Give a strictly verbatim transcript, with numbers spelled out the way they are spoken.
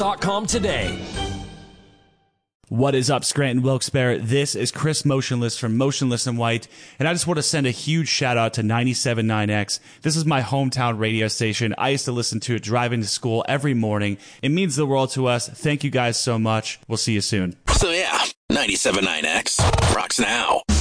dot com today. What is up, Scranton Wilkes-Barre? This is Chris Motionless from Motionless in White, and I just want to send a huge shout out to ninety-seven point nine X. This is my hometown radio station. I used to listen to it driving to school every morning. It means the world to us. Thank you guys so much. We'll see you soon. So yeah, ninety-seven point nine X rocks now.